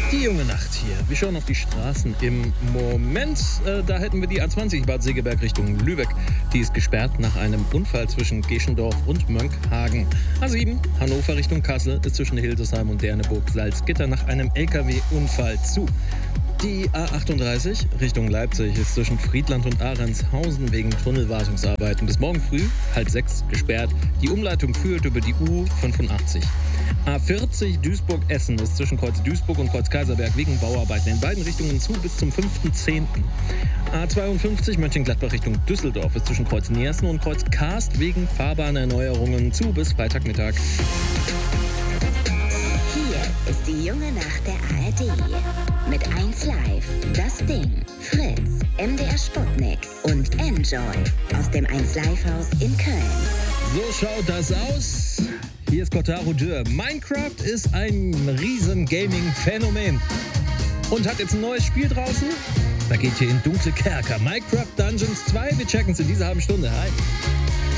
Die junge Nacht hier. Wir schauen auf die Straßen. Im Moment, da hätten wir die A20 Bad Segeberg Richtung Lübeck. Die ist gesperrt nach einem Unfall zwischen Geschendorf und Mönckehagen. A7 Hannover Richtung Kassel ist zwischen Hildesheim und Derneburg-Salzgitter nach einem LKW-Unfall zu. Die A38 Richtung Leipzig ist zwischen Friedland und Ahrendshausen wegen Tunnelwartungsarbeiten bis morgen früh, 5:30 gesperrt. Die Umleitung führt über die U85. A40 Duisburg-Essen ist zwischen Kreuz Duisburg und Kreuz Kaiserberg wegen Bauarbeiten in beiden Richtungen zu bis zum 5.10. A52 Mönchengladbach Richtung Düsseldorf ist zwischen Kreuz Neersen und Kreuz Karst wegen Fahrbahnerneuerungen zu bis Freitagmittag. Hier ist die junge Nacht der ARD. Mit 1Live, Das Ding, Fritz, MDR Sputnik und Enjoy aus dem 1Live-Haus in Köln. So schaut das aus. Hier ist Kotaro Dürr. Minecraft ist ein riesen Gaming-Phänomen. Und hat jetzt ein neues Spiel draußen? Da geht ihr in dunkle Kerker. Minecraft Dungeons 2, wir checken es in dieser halben Stunde. Hi.